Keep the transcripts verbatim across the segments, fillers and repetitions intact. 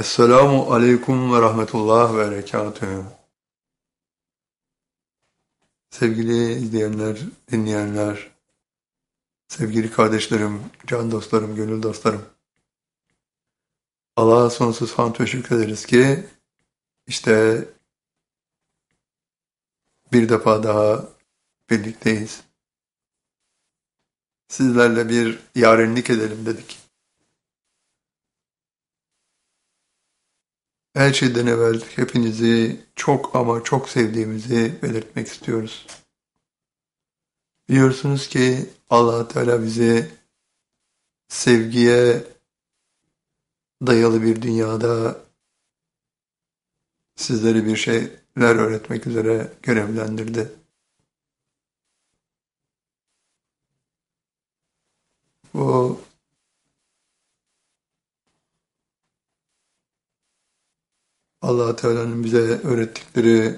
Esselamu aleyküm ve rahmetullah ve berekatühü. Sevgili izleyenler, dinleyenler, sevgili kardeşlerim, can dostlarım, gönül dostlarım. Allah'a sonsuz hamd ve şükrederiz ki işte bir defa daha birlikteyiz. Sizlerle bir yarenlik edelim dedik. Her şeyden evvel hepinizi çok ama çok sevdiğimizi belirtmek istiyoruz. Biliyorsunuz ki Allah Teala bizi sevgiye dayalı bir dünyada sizleri bir şeyler öğretmek üzere görevlendirdi. Bu Allah Teala'nın bize öğrettikleri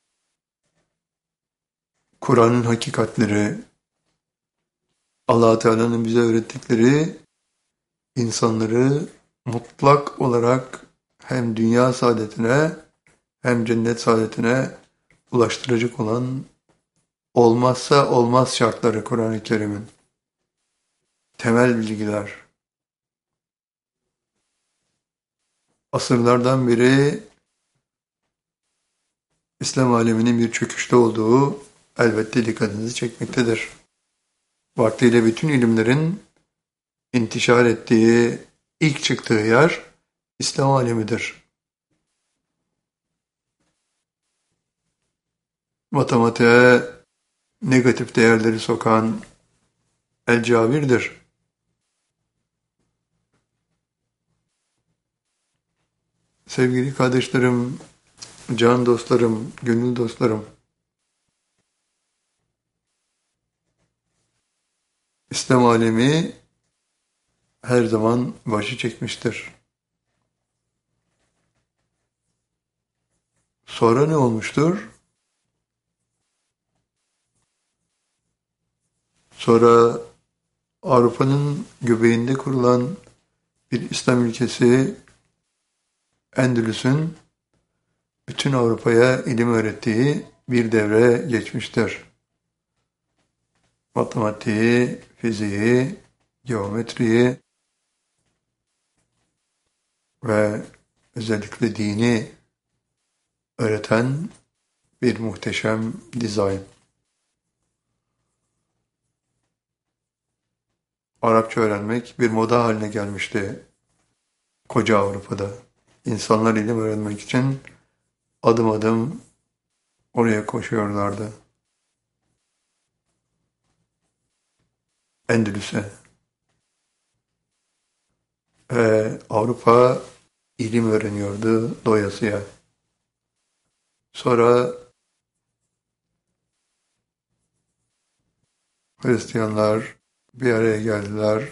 Kur'an'ın hakikatleri, Allah Teala'nın bize öğrettikleri insanları mutlak olarak hem dünya saadetine hem cennet saadetine ulaştıracak olan olmazsa olmaz şartları Kur'an-ı Kerim'in temel bilgiler. Asırlardan beri İslam aleminin bir çöküşte olduğu elbette dikkatinizi çekmektedir. Vaktiyle bütün ilimlerin intişar ettiği, ilk çıktığı yer İslam alemidir. Matematiğe negatif değerleri sokan El-Cabir'dir. Sevgili kardeşlerim, can dostlarım, gönül dostlarım, İslam alemi her zaman başı çekmiştir. Sonra ne olmuştur? Sonra Avrupa'nın göbeğinde kurulan bir İslam ülkesi Endülüs'ün bütün Avrupa'ya ilim öğrettiği bir devre geçmiştir. Matematiği, fiziği, geometriyi ve özellikle dini öğreten bir muhteşem dizayn. Arapça öğrenmek bir moda haline gelmişti koca Avrupa'da. İnsanlar ilim öğrenmek için adım adım oraya koşuyorlardı. Endülüs'e. Ve Avrupa ilim öğreniyordu doyasıya. Sonra Hristiyanlar bir araya geldiler.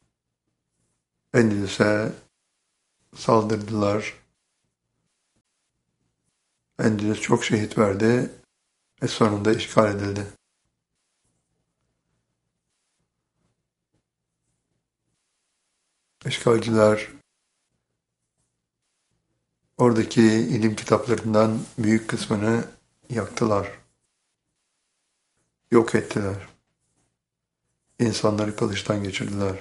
Endülüs'e saldırdılar. Endülüs çok şehit verdi ve sonunda işgal edildi. İşgalciler oradaki ilim kitaplarından büyük kısmını yaktılar, yok ettiler. İnsanları kılıçtan geçirdiler.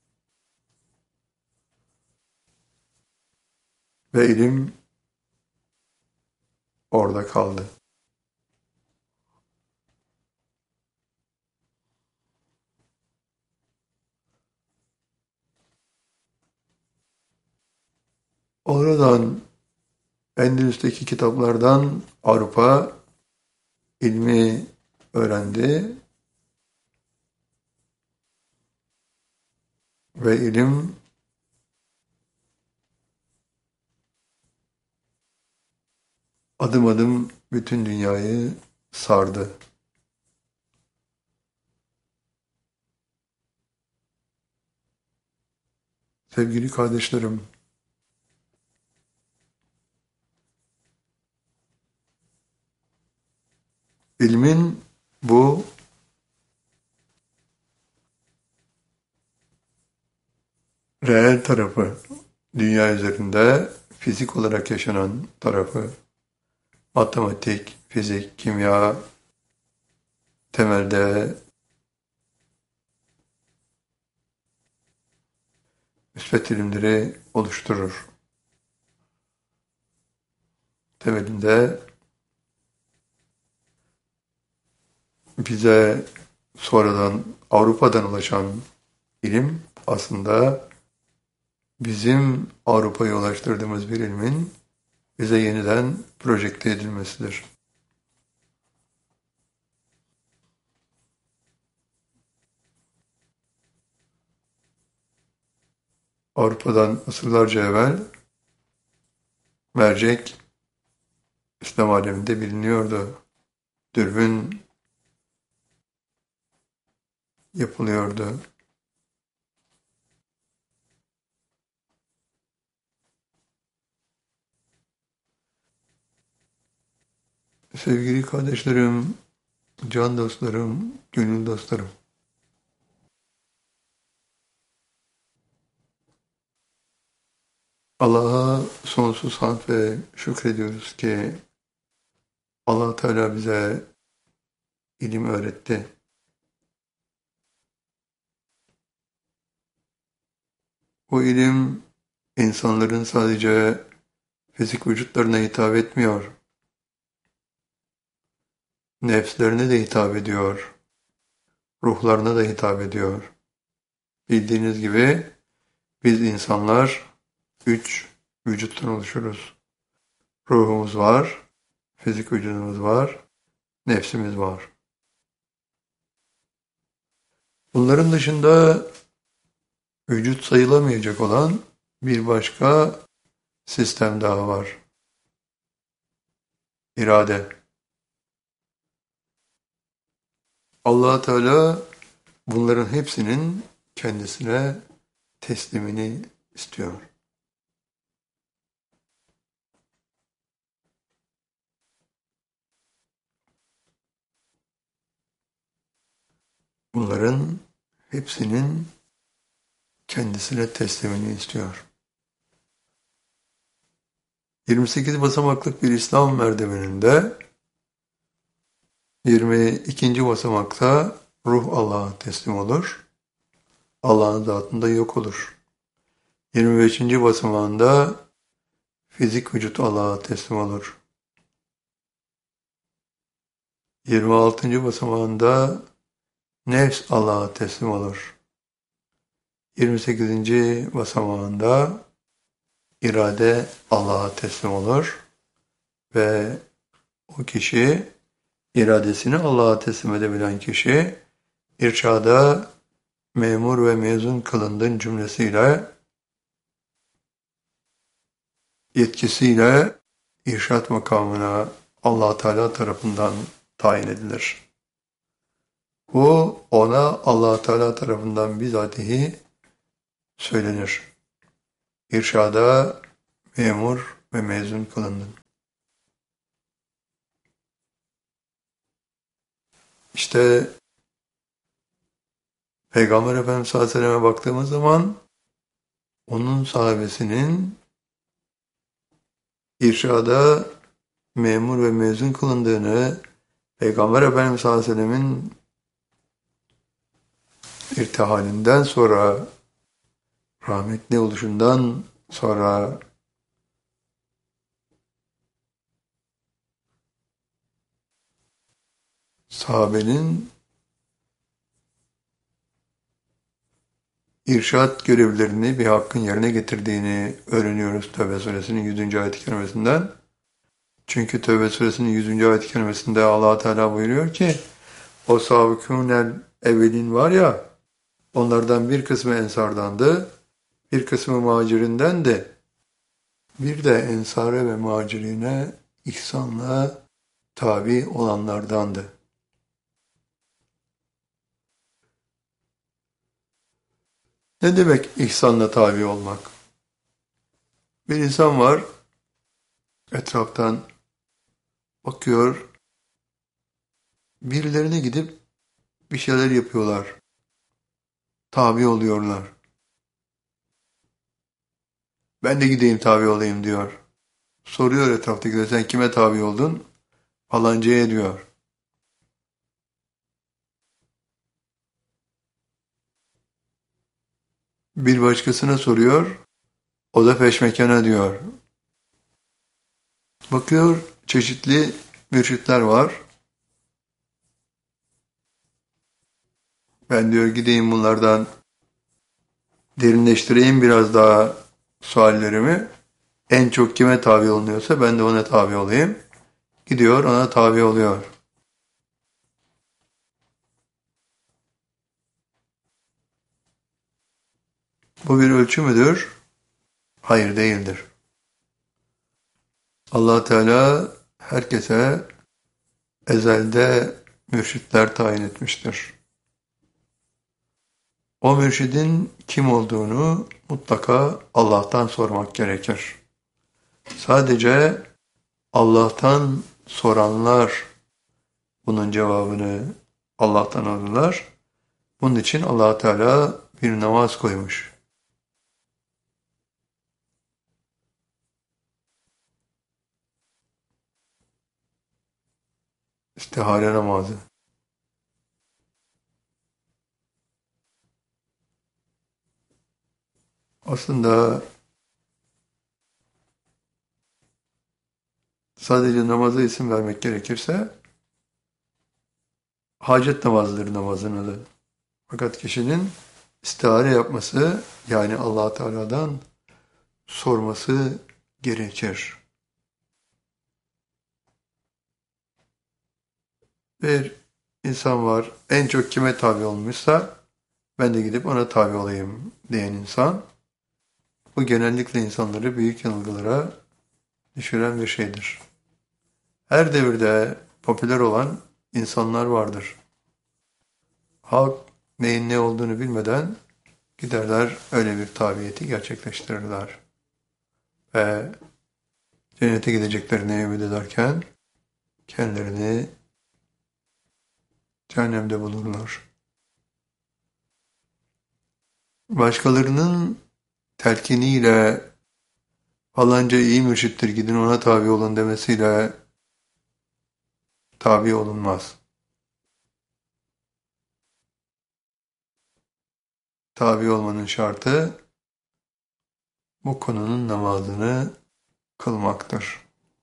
Ve ilim orada kaldı. Oradan Endülüs'teki kitaplardan Avrupa ilmi öğrendi ve ilim adım adım bütün dünyayı sardı. Sevgili kardeşlerim, ilmin bu reel tarafı dünya üzerinde fizik olarak yaşanan tarafı, matematik, fizik, kimya temelde müsbet ilimleri oluşturur. Temelinde bize sonradan Avrupa'dan ulaşan ilim aslında bizim Avrupa'ya ulaştırdığımız bir ilmin bize yeniden projekte edilmesidir. Avrupa'dan asırlarca evvel mercek İslam aleminde biliniyordu. Dürbün yapılıyordu. Sevgili kardeşlerim, can dostlarım, gönül dostlarım. Allah'a sonsuz hamd ve şükrediyoruz ki Allah Teala bize ilim öğretti. Bu ilim insanların sadece fizik vücutlarına hitap etmiyor. Nefslerine de hitap ediyor. Ruhlarına da hitap ediyor. Bildiğiniz gibi biz insanlar üç vücuttan oluşuruz. Ruhumuz var, fizik vücudumuz var, nefsimiz var. Bunların dışında vücut sayılamayacak olan bir başka sistem daha var. İrade. Allah Teala bunların hepsinin kendisine teslimini istiyor. Bunların hepsinin kendisine teslimini istiyor. yirmi sekiz basamaklık bir İslam merdiveninde yirmi ikinci basamakta ruh Allah'a teslim olur. Allah'ın zatında yok olur. yirmi beşinci basamağında fizik vücut Allah'a teslim olur. yirmi altıncı basamağında nefs Allah'a teslim olur. yirmi sekizinci basamağında irade Allah'a teslim olur ve o kişi, iradesini Allah'a teslim edebilen kişi, irşada memur ve mezun kılındın cümlesiyle, yetkisiyle irşat makamına Allah Teala tarafından tayin edilir. Bu ona Allah Teala tarafından bizatihi söylenir. İrşada memur ve mezun kılındın. İşte Peygamber Efendimiz sallallahu aleyhi ve sellem'e baktığımız zaman onun sahabesinin irşada memur ve mezun kılındığını, Peygamber Efendimiz sallallahu aleyhi ve sellem'in irtihalinden sonra, rahmetli oluşundan sonra sahabenin irşat görevlerini bir hakkın yerine getirdiğini öğreniyoruz Tevbe suresinin yüzüncü ayet-i kerimesinden. Çünkü Tevbe suresinin yüzüncü ayet-i kerimesinde Allah Teala buyuruyor ki o sabıkûnel evvelin var ya, onlardan bir kısmı ensardandı, bir kısmı muhacirindendi. Bir de ensare ve muhacirine ihsanla tabi olanlardandı. Ne demek ihsanla tabi olmak? Bir insan var, etraftan bakıyor, birilerine gidip bir şeyler yapıyorlar, tabi oluyorlar. Ben de gideyim tabi olayım diyor. soruyor etraftakiler, sen kime tabi oldun? Falancaya diyor. Bir başkasına soruyor, o da peşmekana diyor. Bakıyor, çeşitli mürşitler var. Ben diyor gideyim bunlardan derinleştireyim biraz daha suallerimi. En çok kime tabi olunuyorsa ben de ona tabi olayım. Gidiyor, ona tabi oluyor. Bu bir ölçü müdür? Hayır, değildir. Allah Teala herkese ezelde mürşitler tayin etmiştir. O mürşidin kim olduğunu mutlaka Allah'tan sormak gerekir. Sadece Allah'tan soranlar bunun cevabını Allah'tan alırlar. Bunun için Allah Teala bir namaz koymuş. İstihare namazı. Aslında sadece namaza isim vermek gerekirse hacet namazıdır namazın adı. Fakat kişinin istihare yapması, yani Allah Teala'dan sorması gerekir. Bir insan var, en çok kime tabi olmuşsa ben de gidip ona tabi olayım diyen insan, bu genellikle insanları büyük yanılgılara düşüren bir şeydir. Her devirde popüler olan insanlar vardır. Halk neyin ne olduğunu bilmeden giderler öyle bir tabiyeti gerçekleştirirler. Ve cennete gideceklerini ümit ederken kendilerini cehennemde bulurlar. Başkalarının telkiniyle falanca iyi mürşittir gidin ona tabi olun demesiyle tabi olunmaz. Tabi olmanın şartı bu konunun namazını kılmaktır.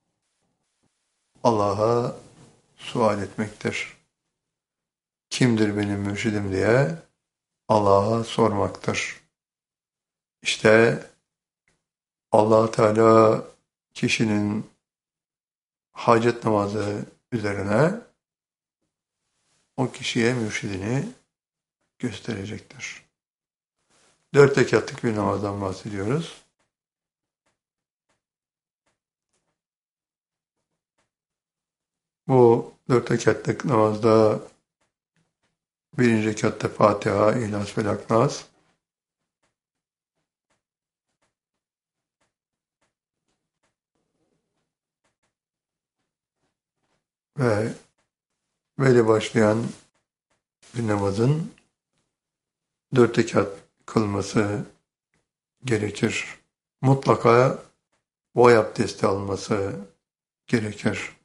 Allah'a sual etmektir. Kimdir benim mürşidim diye Allah'a sormaktır. İşte Allah Teala kişinin hacet namazı üzerine o kişiye mürşidini gösterecektir. Dört rekatlık bir namazdan bahsediyoruz. Bu dört rekatlık namazda birinci rekatta Fatiha, İhlas, Felak, Nas. Ve böyle başlayan bir namazın dört rekat kılması gerekir. Mutlaka boy abdesti alması gerekir.